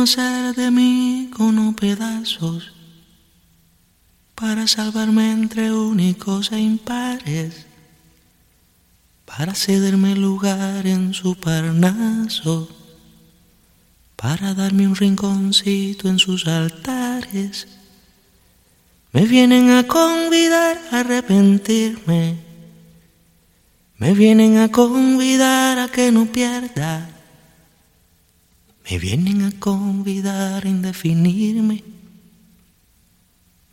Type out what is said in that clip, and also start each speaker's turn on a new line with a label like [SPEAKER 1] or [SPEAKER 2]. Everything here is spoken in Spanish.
[SPEAKER 1] hacer de mí con pedazos para salvarme entre únicos e impares, para cederme lugar en su Parnaso, para darme un rinconcito en sus altares. Me vienen a convidar a arrepentirme, me vienen a convidar a que no pierda, me vienen a convidar a indefinirme.